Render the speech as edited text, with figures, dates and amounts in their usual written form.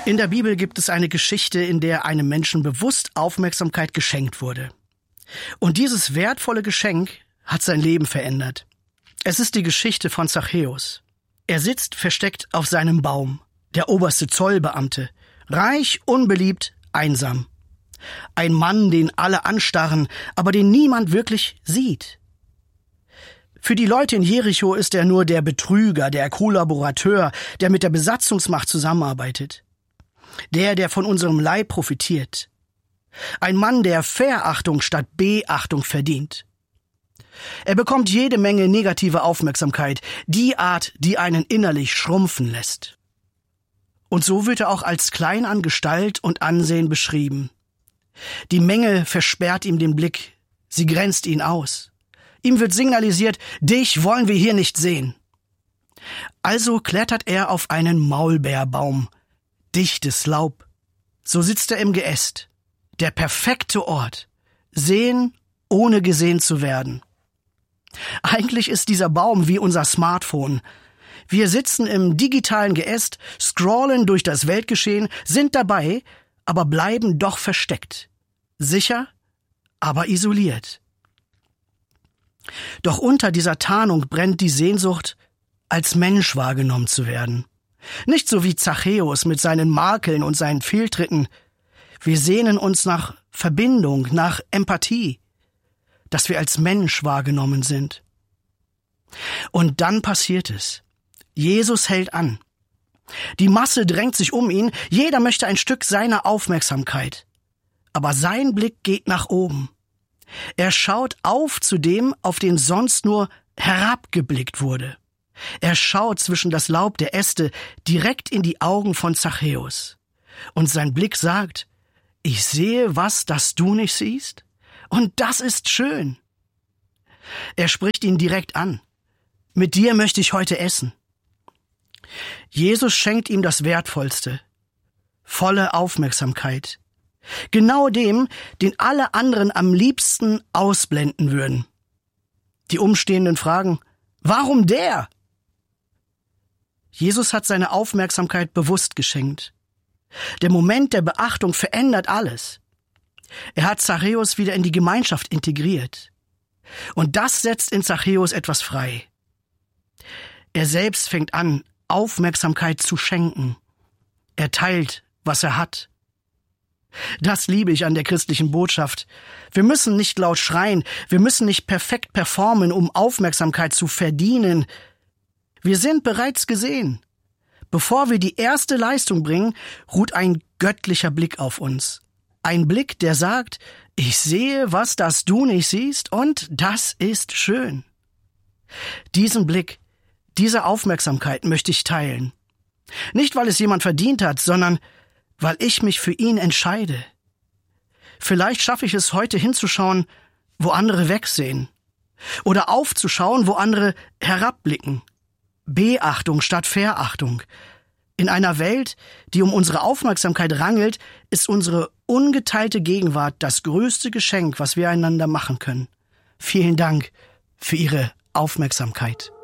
In der Bibel gibt es eine Geschichte, in der einem Menschen bewusst Aufmerksamkeit geschenkt wurde. Und dieses wertvolle Geschenk hat sein Leben verändert. Es ist die Geschichte von Zachäus. Er sitzt versteckt auf seinem Baum, der oberste Zollbeamte, reich, unbeliebt, einsam. Ein Mann, den alle anstarren, aber den niemand wirklich sieht. Für die Leute in Jericho ist er nur der Betrüger, der Kollaborateur, der mit der Besatzungsmacht zusammenarbeitet. Der von unserem Leib profitiert. Ein Mann, der Verachtung statt Beachtung verdient. Er bekommt jede Menge negative Aufmerksamkeit, die Art, die einen innerlich schrumpfen lässt. Und so wird er auch als klein an Gestalt und Ansehen beschrieben. Die Menge versperrt ihm den Blick, sie grenzt ihn aus. Ihm wird signalisiert, dich wollen wir hier nicht sehen. Also klettert er auf einen Maulbeerbaum, dichtes Laub. So sitzt er im Geäst. Der perfekte Ort. Sehen, ohne gesehen zu werden. Eigentlich ist dieser Baum wie unser Smartphone. Wir sitzen im digitalen Geäst, scrollen durch das Weltgeschehen, sind dabei, aber bleiben doch versteckt. Sicher, aber isoliert. Doch unter dieser Tarnung brennt die Sehnsucht, als Mensch wahrgenommen zu werden. Nicht so wie Zachäus mit seinen Makeln und seinen Fehltritten. Wir sehnen uns nach Verbindung, nach Empathie, dass wir als Mensch wahrgenommen sind. Und dann passiert es. Jesus hält an. Die Masse drängt sich um ihn, jeder möchte ein Stück seiner Aufmerksamkeit. Aber sein Blick geht nach oben. Er schaut auf zu dem, auf den sonst nur herabgeblickt wurde. Er schaut zwischen das Laub der Äste direkt in die Augen von Zachäus. Und sein Blick sagt, ich sehe was, das du nicht siehst. Und das ist schön. Er spricht ihn direkt an. Mit dir möchte ich heute essen. Jesus schenkt ihm das Wertvollste. Volle Aufmerksamkeit. Genau dem, den alle anderen am liebsten ausblenden würden. Die Umstehenden fragen, warum der? Jesus hat seine Aufmerksamkeit bewusst geschenkt. Der Moment der Beachtung verändert alles. Er hat Zachäus wieder in die Gemeinschaft integriert. Und das setzt in Zachäus etwas frei. Er selbst fängt an, Aufmerksamkeit zu schenken. Er teilt, was er hat. Das liebe ich an der christlichen Botschaft. Wir müssen nicht laut schreien, wir müssen nicht perfekt performen, um Aufmerksamkeit zu verdienen. Wir sind bereits gesehen. Bevor wir die erste Leistung bringen, ruht ein göttlicher Blick auf uns. Ein Blick, der sagt, ich sehe, was das du nicht siehst, und das ist schön. Diesen Blick, diese Aufmerksamkeit möchte ich teilen. Nicht, weil es jemand verdient hat, sondern weil ich mich für ihn entscheide. Vielleicht schaffe ich es heute hinzuschauen, wo andere wegsehen. Oder aufzuschauen, wo andere herabblicken. Beachtung statt Verachtung. In einer Welt, die um unsere Aufmerksamkeit rangelt, ist unsere ungeteilte Gegenwart das größte Geschenk, was wir einander machen können. Vielen Dank für Ihre Aufmerksamkeit.